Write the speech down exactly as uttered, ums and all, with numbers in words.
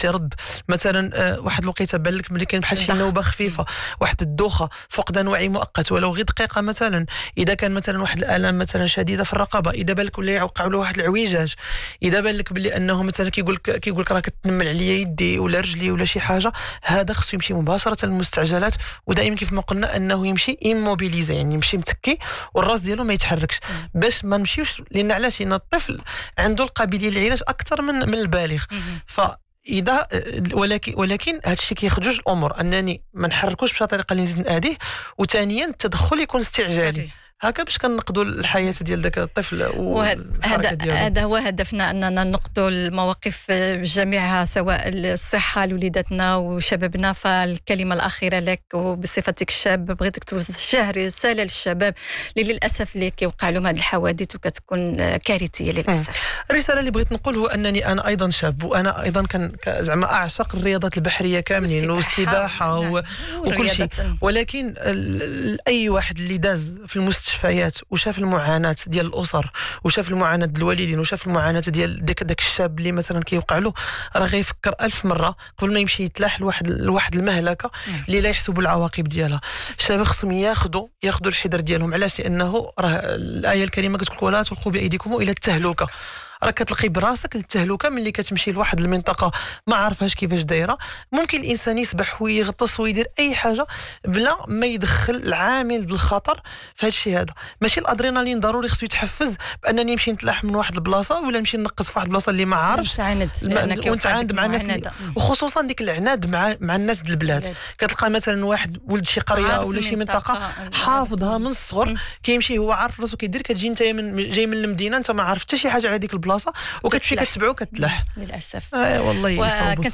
تيرد مثلا آه واحد الوقيته بان لك ملي كاين بحال شي نوبه خفيفه، واحد الدوخه، فقدان وعي مؤقت ولو غير دقيقه مثلا، اذا كان مثلا واحد الالام مثلا شديده في الرقبه، اذا بان لك ولا يوقع له واحد العويجاج، اذا بان لك بلي انه مثلا كيقول لك كيقول لك راه كتنمل عليا يدي ولا رجلي ولا شي حاجه، هذا خصو يمشي مباشره للمستعجلات، ودائما كيف ما قلنا انه يمشي ايموبيليزي، يعني يمشي متكي والراس ديالو ما يتحركش باش ما نمشيوش. لان علاش؟ لان الطفل عنده القابليه للعلاج اكثر من من البالغ. ف اذا ولكن ولكن هذا الشيء كياخذ جوج الامور، انني ما نحركوش بشي طريقه اللي نزيد ناديه، وثانيا التدخل يكون استعجالي هكا باش كنقضوا الحياه ديال ذاك الطفل. وهذا هذا هو هدفنا، اننا نقضوا المواقف جميعها سواء الصحه لوليداتنا وشبابنا. فالكلمه الاخيره لك وبصفتك شاب بغيتك توجه رساله للشباب اللي للاسف اللي كيوقع لهم هذه الحوادث وكتكون كارثيه للاسف. الرساله اللي بغيت نقول هو انني انا ايضا شاب، وانا ايضا كان زعما اعشق الرياضات البحريه كاملين والسباحه و... وكل شيء، ولكن اي واحد اللي داز في المستشفى المستشفيات وشاف المعاناه ديال الاسر وشاف المعاناه ديال الوالدين وشاف المعاناه ديال داك داك الشاب اللي مثلا كيوقع له، راه غيفكر ألف مره قبل ما يمشي يتلاح لواحد لواحد المهلكه اللي لا يحسبوا العواقب ديالها. الشباب خصهم ياخذوا ياخذوا الحذر ديالهم. علاش؟ لانه راه الايه الكريمه كتقول ولا تلقوا بايديكم الى التهلكه. راه كتلقي براسك للتهلكه ملي كتمشي لواحد المنطقه ما عارفاش كيفاش دايره. ممكن الانسان يسبح ويغطس ويدير اي حاجه بلا ما يدخل العامل ديال الخطر في هذا الشيء هذا. ماشي الادرينالين ضروري خصو يتحفز بانني نمشي نتلاح من واحد البلاصه ولا نمشي نقص في واحد البلاصه اللي ما عارفش ونتعاند مع الناس اللي... وخصوصا ديك العناد مع مع الناس ديال البلاد. كتلقى مثلا واحد ولد شي قريه ولا شي منطقه حافظها من الصغر، كيمشي هو عارف راسو كيدير، كتجي انت من جاي من المدينه انت ما عارف حتى شي حاجه على ديك البلاصه وكتمشي كتبعو كتلاح للاسف. اه والله يصوب.